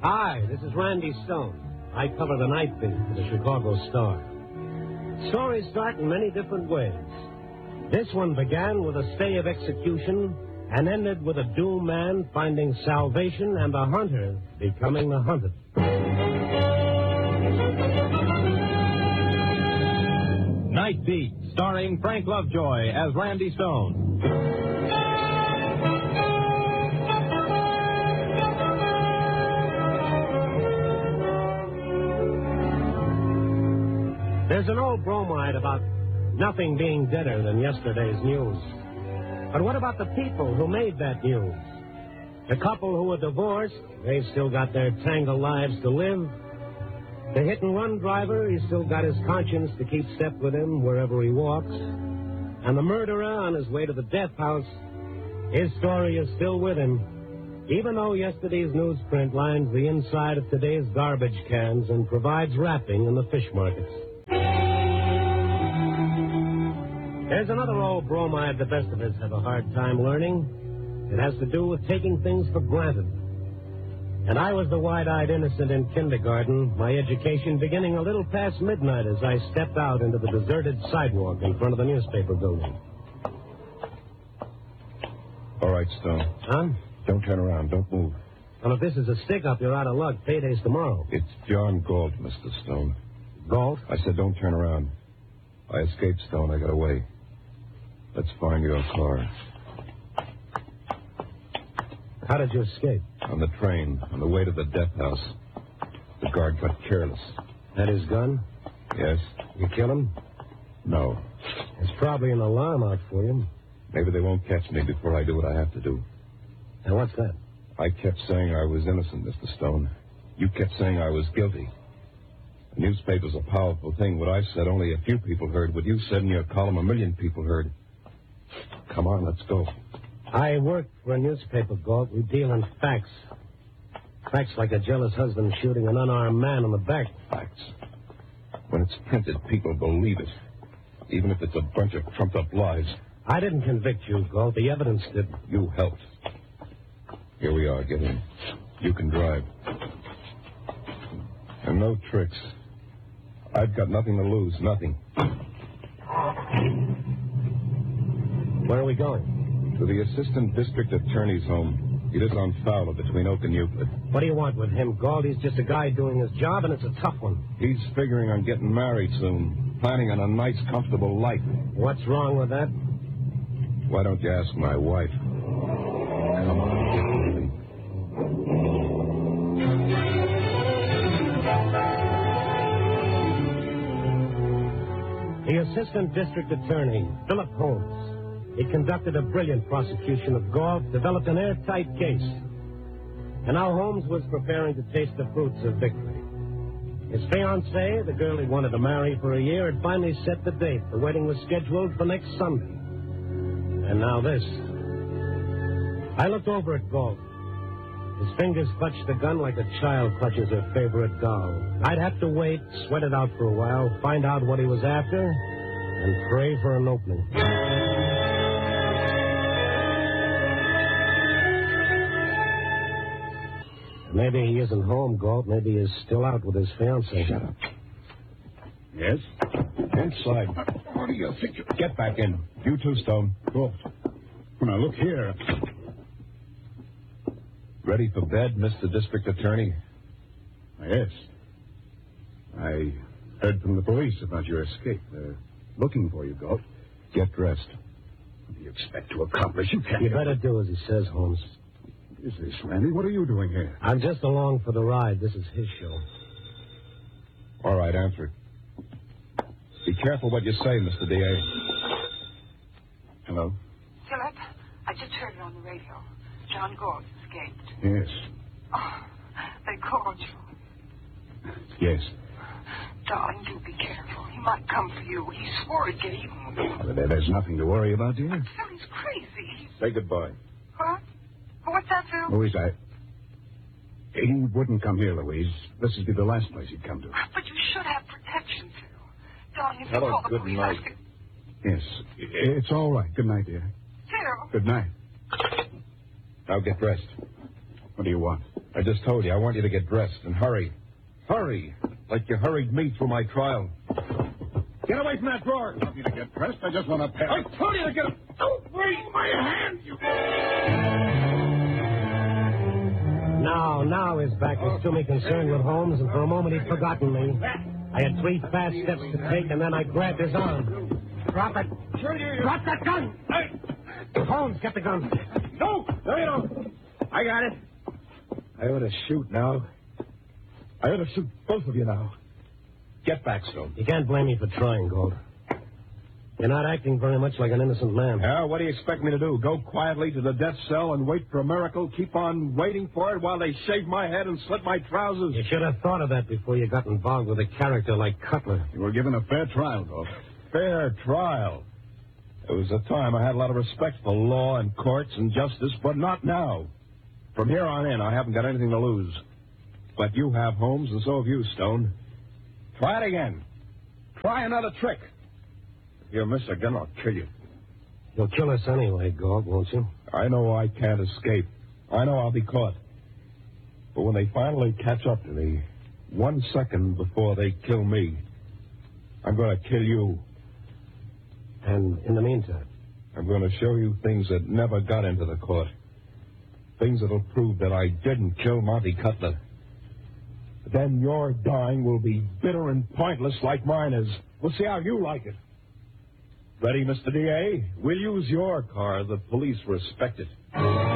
Hi, this is Randy Stone. I cover the night beat for the Chicago Star. Stories start in many different ways. This one began with a stay of execution and ended with a doomed man finding salvation and a hunter becoming the hunted. Night Beat, starring Frank Lovejoy as Randy Stone. There's an old bromide about nothing being deader than yesterday's news. But what about the people who made that news? The couple who were divorced, they've still got their tangled lives to live. The hit-and-run driver, he's still got his conscience to keep step with him wherever he walks. And the murderer on his way to the death house, his story is still with him, even though yesterday's newsprint lines the inside of today's garbage cans and provides wrapping in the fish markets. There's another old bromide the best of us have a hard time learning. It has to do with taking things for granted. And I was the wide-eyed innocent in kindergarten, my education beginning a little past midnight as I stepped out into the deserted sidewalk in front of the newspaper building. All right, Stone. Huh? Don't turn around. Don't move. Well, if this is a stick-up, you're out of luck. Payday's tomorrow. It's John Galt, Mr. Stone. Galt? I said don't turn around. I escaped, Stone. I got away. Let's find your car. How did you escape? On the train, on the way to the death house. The guard got careless. Had his gun? Yes. You kill him? No. There's probably an alarm out for you. Maybe they won't catch me before I do what I have to do. And what's that? I kept saying I was innocent, Mr. Stone. You kept saying I was guilty. The newspaper's a powerful thing. What I said, only a few people heard. What you said in your column, 1 million people heard. Come on, let's go. I work for a newspaper, Galt. We deal in facts. Facts like a jealous husband shooting an unarmed man in the back. Facts. When it's printed, people believe it. Even if it's a bunch of trumped-up lies. I didn't convict you, Galt. The evidence did. You helped. Here we are. Get in. You can drive. And no tricks. I've got nothing to lose. Nothing. Where are we going? To the assistant district attorney's home. He lives on Fowler between Oak and Euclid. What do you want with him, Galt? He's just a guy doing his job, and it's a tough one. He's figuring on getting married soon. Planning on a nice, comfortable life. What's wrong with that? Why don't you ask my wife? Come on, get moving. The assistant district attorney, Philip Holmes. He conducted a brilliant prosecution of Galt, developed an airtight case. And now Holmes was preparing to taste the fruits of victory. His fiancée, the girl he wanted to marry for a year, had finally set the date. The wedding was scheduled for next Sunday. And now this. I looked over at Galt. His fingers clutched the gun like a child clutches her favorite doll. I'd have to wait, sweat it out for a while, find out what he was after, and pray for an opening. Maybe he isn't home, Galt. Maybe he's still out with his fiancée. Shut up. Yes? Inside. What do you think? Get back in. You too, Stone. Oh. Now, look here. Ready for bed, Mr. District Attorney? Yes. I heard from the police about your escape. They're looking for you, Galt. Get dressed. What do you expect to accomplish? You can't... You better do as he says, Holmes. Is this, Randy? What are you doing here? I'm just along for the ride. This is his show. All right, answer it. Be careful what you say, Mr. D.A. Hello? Philip, I just heard it on the radio. John Galt escaped. Yes. Oh, they called you. Yes. Darling, do be careful. He might come for you. He swore he'd get even with you. Well, there's nothing to worry about, dear. Phil's crazy. He's... Say goodbye. What? What's that, Phil? Louise, he wouldn't come here, Louise. This would be the last place he'd come to. But you should have protection, Phil. Darling, if you Hello, call the good police, night. Yes. It's all right. Good night, dear. Phil. Good night. Now get dressed. What do you want? I just told you, I want you to get dressed and hurry. Hurry, like you hurried me through my trial. Get away from that drawer. You want me to get dressed? I just want to pair. I told you to get... Don't raise my hand, you... Now his back was to me, concerned with Holmes, and for a moment he'd forgotten me. I had 3 fast steps to take, and then I grabbed his arm. Drop it. Drop that gun. Hey. Holmes, get the gun. No, you don't. I got it. I ought to shoot now. I ought to shoot both of you now. Get back, Stone. You can't blame me for trying, Gold. You're not acting very much like an innocent man. Yeah, what do you expect me to do? Go quietly to the death cell and wait for a miracle? Keep on waiting for it while they shave my head and slit my trousers? You should have thought of that before you got involved with a character like Cutler. You were given a fair trial, Gold. Fair trial. There was a time I had a lot of respect for law and courts and justice, but not now. From here on in, I haven't got anything to lose. But you have, Holmes, and so have you, Stone. Try it again. Try another trick. If you miss again, I'll kill you. You'll kill us anyway, Gold, won't you? I know I can't escape. I know I'll be caught. But when they finally catch up to me, 1 second before they kill me, I'm going to kill you. And in the meantime? I'm going to show you things that never got into the court. Things that'll prove that I didn't kill Monty Cutler. Then your dying will be bitter and pointless like mine is. We'll see how you like it. Ready, Mr. D.A.? We'll use your car. The police respect it.